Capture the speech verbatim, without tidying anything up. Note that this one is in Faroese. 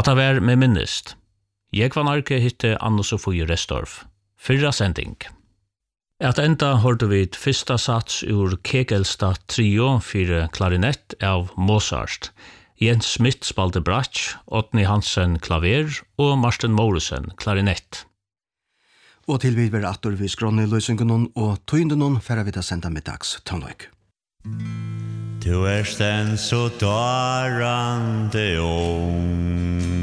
Hatta var med minnest. Jeg var narke hitte Anne-Sofie Restorff. Fyrra sending. At enda hørte vi et fyrsta sats ur Kegelstad trio for klarinett av Mozart. Jens Smith spalte bratsch, Otni Hansen klaver og Marsten Morusen klarinett. Og til vi vil atter vi skrånne løsningen og tøynden for vi ta senda middags tønnøyk. Du er den så darande ung